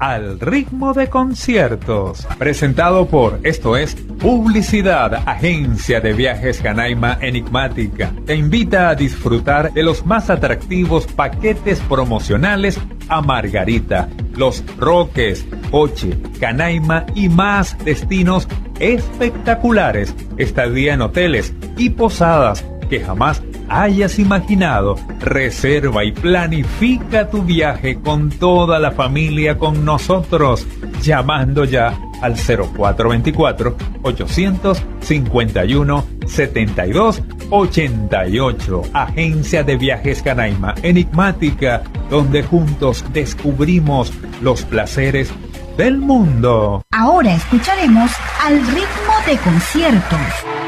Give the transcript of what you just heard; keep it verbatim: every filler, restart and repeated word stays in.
Al ritmo de conciertos. Presentado por, esto es, Publicidad, Agencia de Viajes Canaima Enigmática. Te invita a disfrutar de los más atractivos paquetes promocionales a Margarita, Los Roques, Coche, Canaima y más destinos espectaculares. Estadía en hoteles y posadas que jamás hayas imaginado. Reserva y planifica tu viaje con toda la familia con nosotros, llamando ya al cero cuatro veinticuatro, ochocientos cincuenta y uno, setenta y dos ochenta y ocho. Agencia de Viajes Canaima Enigmática, donde juntos descubrimos los placeres del mundo. Ahora escucharemos Al ritmo de conciertos.